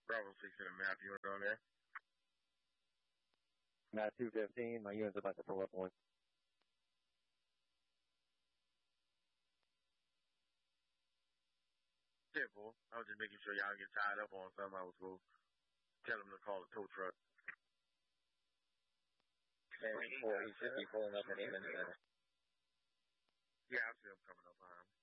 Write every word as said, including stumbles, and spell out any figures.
Bravo six in the map. You on there? Map two fifteen. My unit's about to pull up one. Simple. I was just making sure y'all get tied up on something. I was going to tell them to call a tow truck. And he should be pulling up at Eamon Center. Yeah, I see him coming up behind him.